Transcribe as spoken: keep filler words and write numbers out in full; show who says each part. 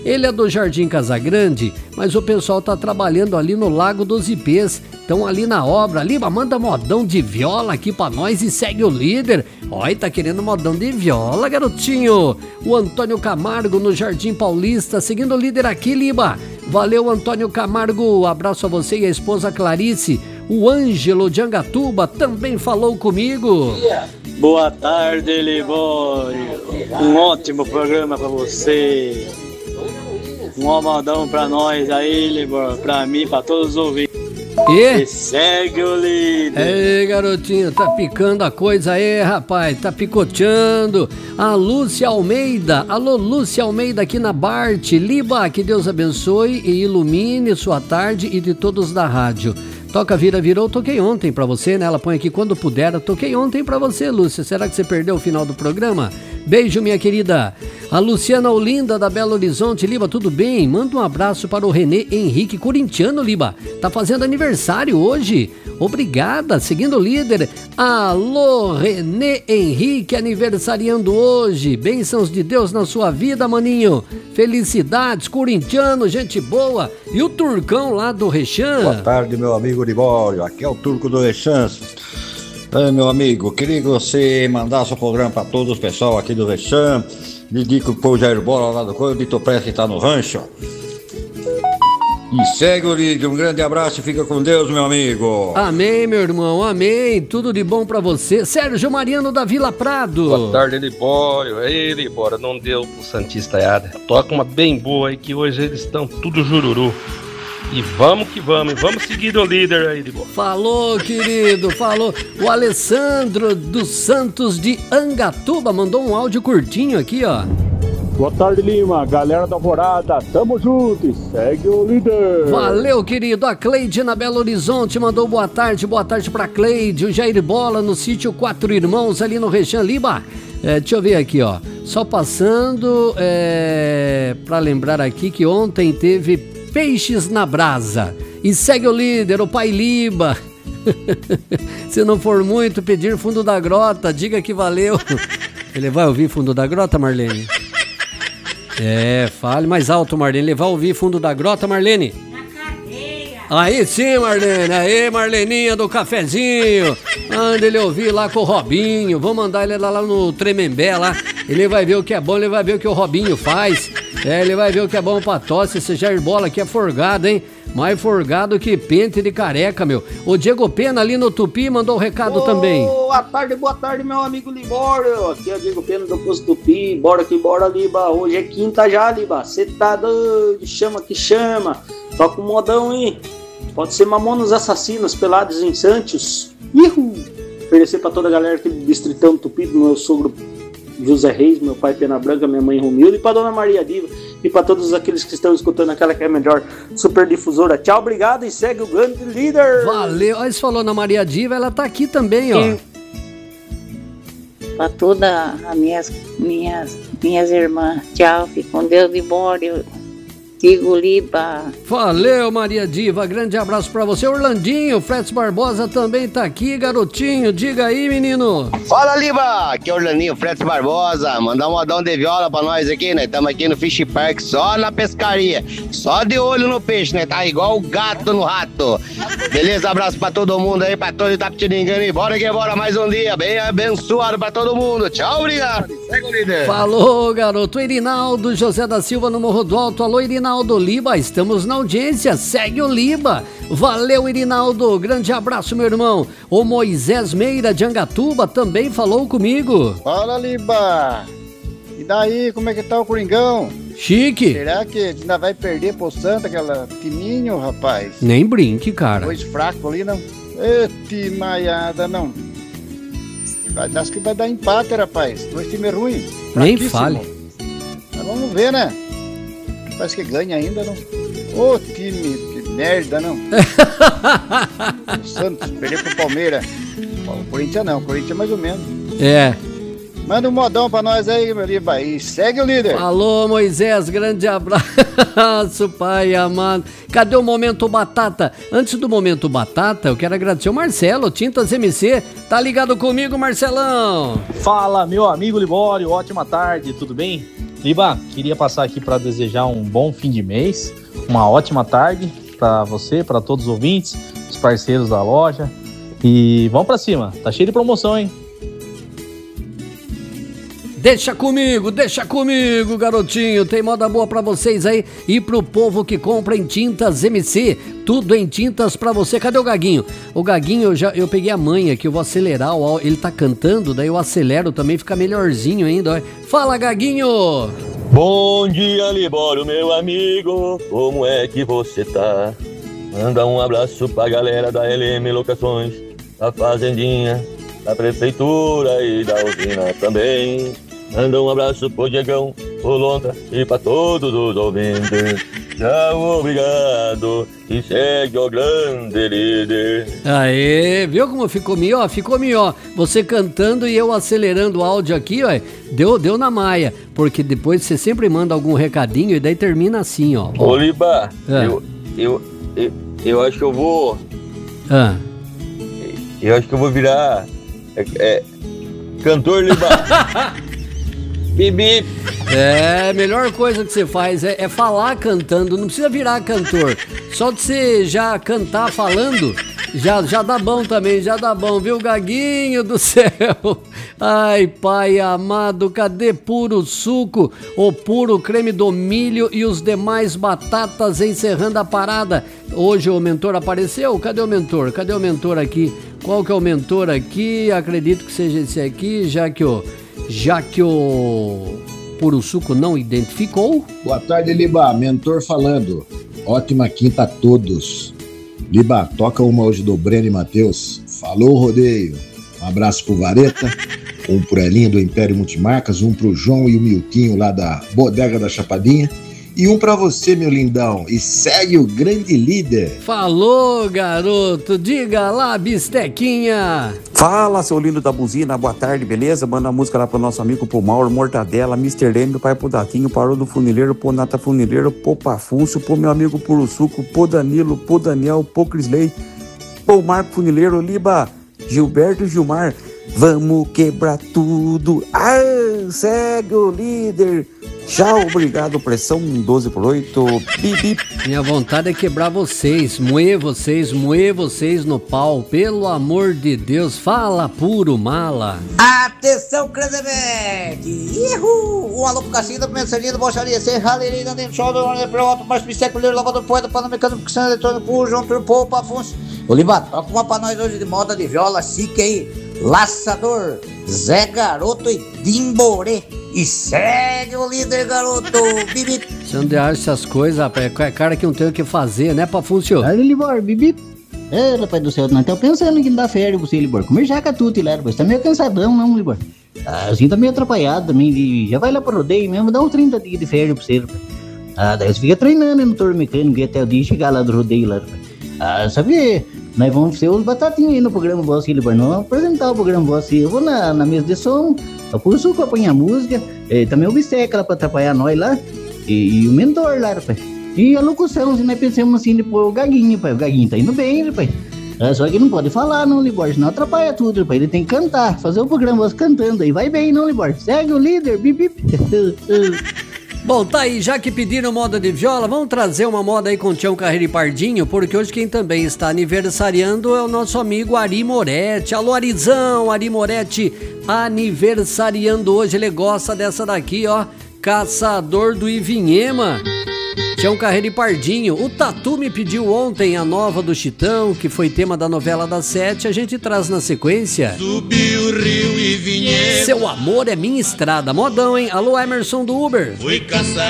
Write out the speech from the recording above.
Speaker 1: Ele é do Jardim Casagrande, mas o pessoal tá trabalhando ali no Lago dos Ipês. Estão ali na obra. Liba, manda modão de viola aqui pra nós e segue o líder. Oi, tá querendo modão de viola, garotinho. O Antônio Camargo no Jardim Paulista, seguindo o líder aqui, Liba. Valeu, Antônio Camargo. Abraço a você e a esposa Clarice. O Ângelo de Angatuba também falou comigo.
Speaker 2: Boa tarde, Libório. Um ótimo programa pra você. Um modão pra nós aí, Libório. Pra mim, pra todos os ouvintes.
Speaker 1: E?
Speaker 2: E segue o líder.
Speaker 1: Ei, garotinho, tá picando a coisa aí, rapaz, tá picoteando. A Lúcia Almeida, alô Lúcia Almeida aqui na Bart. Liba, que Deus abençoe e ilumine sua tarde e de todos da rádio. Toca, vira, virou, toquei ontem pra você, né? Ela põe aqui quando puder, eu toquei ontem pra você, Lúcia. Será que você perdeu o final do programa? Beijo, minha querida. A Luciana Olinda da Belo Horizonte. Liba, tudo bem? Manda um abraço para o Renê Henrique, corintiano, Liba. Tá fazendo aniversário hoje. Obrigada, seguindo o líder. Alô, Renê Henrique, aniversariando hoje. Bênçãos de Deus na sua vida, maninho. Felicidades, corintiano, gente boa. E o Turcão lá do Rechan.
Speaker 3: Boa tarde, meu amigo Libório. Aqui é o Turco do Rechan. É, meu amigo, queria que você mandasse o programa para todos os pessoal aqui do Rechan. Dedico pro Jair Bola lá do Coelho, Dito Press que tá no rancho. E segue o líder, um grande abraço e fica com Deus, meu amigo.
Speaker 1: Amém, meu irmão, amém. Tudo de bom pra você. Sérgio Mariano da Vila Prado.
Speaker 4: Boa tarde, Libório. Ei, Libório, não deu pro Santista Iada. Toca uma bem boa aí que hoje eles estão tudo jururu. E vamos que vamos, e vamos seguir o líder aí, Libório.
Speaker 1: Falou, querido, falou. O Alessandro dos Santos de Angatuba mandou um áudio curtinho aqui, ó.
Speaker 5: Boa tarde, Lima. Galera da Alvorada, tamo junto e segue o líder.
Speaker 1: Valeu, querido. A Cleide na Belo Horizonte mandou boa tarde. Boa tarde pra Cleide. O Jair Bola no sítio Quatro Irmãos, ali no Rechan. Liba, é, deixa eu ver aqui, ó. Só passando é, pra lembrar aqui que ontem teve Peixes na Brasa. E segue o líder, o Pai Liba. Se não for muito pedir fundo da grota, diga que valeu. Ele vai ouvir fundo da grota, Marlene? É, fale mais alto, Marlene. Ele vai ouvir fundo da grota, Marlene? Na cadeia. Aí sim, Marlene. Aí, Marleninha do cafezinho. Manda ele ouvir lá com o Robinho. Vou mandar ele lá, lá no Tremembé lá. Ele vai ver o que é bom, ele vai ver o que o Robinho faz. É, ele vai ver o que é bom pra tosse. Esse Jair Bola aqui é forgado, hein? Mais forgado que pente de careca, meu. O Diego Pena ali no Tupi mandou o um recado oh, também.
Speaker 6: Boa tarde, boa tarde, meu amigo Libório. Aqui é o Diego Pena do Posto Tupi. Bora que bora, Liba. Hoje é quinta já, Liba. Cê tá doido, chama que chama. Toca um modão aí. Pode ser Mamonas Assassinos, Pelados em Santos. Ihu! Oferecer pra toda a galera aqui do Distritão Tupi, do meu sogro José Reis, meu pai Pena Branca, minha mãe Romilda, e pra dona Maria Diva, e pra todos aqueles que estão escutando aquela que é a melhor super difusora. Tchau, obrigado e segue o grande líder.
Speaker 1: Valeu, olha, você falou na Maria Diva, ela tá aqui também, ó.
Speaker 7: É. Pra todas as minhas, minhas, minhas irmãs, tchau, fique com Deus, Libório. Digo Liba.
Speaker 1: Valeu, Maria Diva, grande abraço pra você. Orlandinho, Fred Barbosa também tá aqui, garotinho, diga aí, menino.
Speaker 8: Fala, Liba, aqui é o Orlandinho, Fred Barbosa, mandar um modão de viola pra nós aqui, né, estamos aqui no Fish Park, só na pescaria, só de olho no peixe, né, tá igual o gato no rato. Beleza, abraço pra todo mundo aí, pra todo Itapetininga, e bora que bora mais um dia, bem abençoado pra todo mundo, tchau, obrigado. Segue o líder.
Speaker 1: Falou, garoto. Irinaldo José da Silva no Morro do Alto, alô, Irinaldo. Irinaldo Liba, estamos na audiência, segue o Liba. Valeu, Irinaldo, grande abraço, meu irmão. O Moisés Meira de Angatuba também falou comigo.
Speaker 9: Fala, Liba. E daí, como é que tá o Coringão?
Speaker 1: Chique.
Speaker 9: Será que ainda vai perder pro Santa, aquela timinho, rapaz?
Speaker 1: Nem brinque, cara.
Speaker 9: Dois fracos ali, não? Eti maiada, não. Vai, acho que vai dar empate, rapaz. Dois times ruins.
Speaker 1: Nem fale.
Speaker 9: Mas vamos ver, né? Parece que ganha ainda, não? Ô, time, que merda, não? O Santos, perdeu pro Palmeiras. O Corinthians não, o Corinthians mais ou menos.
Speaker 1: É.
Speaker 9: Manda um modão pra nós aí, meu Liba, e segue o líder.
Speaker 1: Falou, Moisés, grande abraço, pai amado. Cadê o Momento Batata? Antes do Momento Batata, eu quero agradecer o Marcelo, Tintas M C. Tá ligado comigo, Marcelão?
Speaker 10: Fala, meu amigo Libório, ótima tarde, tudo bem? Liba, queria passar aqui para desejar um bom fim de mês, uma ótima tarde para você, para todos os ouvintes, os parceiros da loja. E vamos para cima, tá cheio de promoção, hein?
Speaker 1: Deixa comigo, deixa comigo, garotinho. Tem moda boa pra vocês aí e pro povo que compra em Tintas M C. Tudo em tintas pra você. Cadê o Gaguinho? O Gaguinho, eu, já, eu peguei a manha que eu vou acelerar. O, ele tá cantando, daí eu acelero também, fica melhorzinho ainda. Fala, Gaguinho!
Speaker 11: Bom dia, Libório, meu amigo. Como é que você tá? Manda um abraço pra galera da L M Locações, da Fazendinha, da Prefeitura e da usina também. Manda um abraço pro Diegão, pro Lontra e pra todos os ouvintes. Tchau, obrigado, e segue o grande líder.
Speaker 1: Aê, viu como ficou melhor? Ficou melhor. Você cantando e eu acelerando o áudio aqui, ó. Deu, deu na maia. Porque depois você sempre manda algum recadinho e daí termina assim, ó.
Speaker 11: Ô, Liba,
Speaker 1: ah.
Speaker 11: eu, eu, eu, eu acho que eu vou...
Speaker 1: Ah.
Speaker 11: Eu acho que eu vou virar... É, é, cantor, Liba. Bibi.
Speaker 1: É, a melhor coisa que você faz é, é falar cantando, não precisa virar cantor. Só de você já cantar falando, já, já dá bom também, já dá bom, viu, Gaguinho do céu? Ai, pai amado, cadê puro suco, o puro creme do milho e os demais batatas encerrando a parada? Hoje o mentor apareceu? Cadê o mentor? Cadê o mentor aqui? Qual que é o mentor aqui? Acredito que seja esse aqui, já que o... Já que o Puro Suco não identificou.
Speaker 12: Boa tarde, Liba. Mentor falando. Ótima quinta a todos. Liba, toca uma hoje do Breno e Matheus. Falou, rodeio. Um abraço pro Vareta, um pro Elinho do Império Multimarcas, um pro João e o Miltinho lá da Bodega da Chapadinha. E um pra você, meu lindão. E segue o grande líder.
Speaker 1: Falou, garoto. Diga lá, bistequinha.
Speaker 13: Fala, seu lindo da buzina. Boa tarde, beleza? Manda a música lá pro nosso amigo, pro Mauro Mortadela, mister Leme, pai pro Daquinho, parou do Funileiro, pro Nata Funileiro, pro Pafúncio, pro meu amigo Puro Suco, pro Danilo, pro Daniel, pro Crisley, pro Marco Funileiro, Liba, Gilberto e Gilmar. Vamos quebrar tudo. Ah, segue o líder. Tchau, obrigado, pressão doze por oito, bip.
Speaker 1: Minha vontade é quebrar vocês, moer vocês, moer vocês no pau, pelo amor de Deus, fala puro mala.
Speaker 14: Atenção, Cranzebeck! Ihu! Um alô pro Cacinho da Mensaria da Bocharia, Serralheria, dentro do show do Ônibus, Proto, mais Biseculeiro, Lavador Poeta, Panamecano, Pixão Eletrônico, João Turpou, Pafunço. Oliva, toca uma pra nós hoje de moda de viola, chique aí. Laçador, Zé Garoto e Dimborê. E segue o líder, garoto. Bibi.
Speaker 1: Você não acha essas coisas, rapaz? É cara que não tem o que fazer, né, pra funcionar.
Speaker 15: Aí, Libor, Bibi. É, rapaz do céu, nós estamos pensando que não dá férias pra você, Libor. Comer jaca tudo, lá, rapaz. Tá meio cansadão, não, Libor? Ah, assim tá meio atrapalhado também. De... Já vai lá pro rodeio mesmo, dá uns trinta dias de férias pra você, rapaz. Ah, daí você fica treinando no torno mecânico e até o dia chegar lá do rodeio, lá, rapaz. Ah, sabe, nós vamos ser os batatinhos aí no programa Voz, Libor. Nós vamos apresentar o programa Voz. Eu vou na, na mesa de som, o Puro Suco apanhar música, eh, também o Bisteca lá pra atrapalhar nós lá, e, e o mentor lá, rapaz. E a locução, se nós pensamos assim, depois o Gaguinho, rapaz. O Gaguinho tá indo bem, rapaz. Ah, só que não pode falar, não, Libor, senão atrapalha tudo, rapaz. Ele tem que cantar, fazer o programa Voz cantando aí. Vai bem, não, Libor? Segue o líder, bip, bip.
Speaker 1: Bom, tá aí, já que pediram moda de viola, vamos trazer uma moda aí com o Tião Carreiro e Pardinho, porque hoje quem também está aniversariando é o nosso amigo Ari Moretti. Alô, Arizão, Ari Moretti aniversariando hoje, ele gosta dessa daqui, ó, Caçador do Ivinhema. Tião Carreiro e Pardinho. O Tatu me pediu ontem a nova do Chitão, que foi tema da novela das sete. A gente traz na sequência.
Speaker 16: Subi o rio e vinhema.
Speaker 1: Seu amor é minha estrada. Modão, hein? Alô, Emerson do Uber.
Speaker 16: Fui caçar